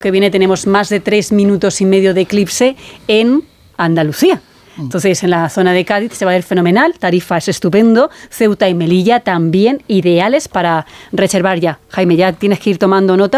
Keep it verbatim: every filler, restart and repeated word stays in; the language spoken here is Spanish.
que viene tenemos más de tres minutos y medio de eclipse en Andalucía. Entonces, en la zona de Cádiz se va a ver fenomenal, Tarifa es estupendo, Ceuta y Melilla también ideales para reservar ya. Jaime, ya tienes que ir tomando nota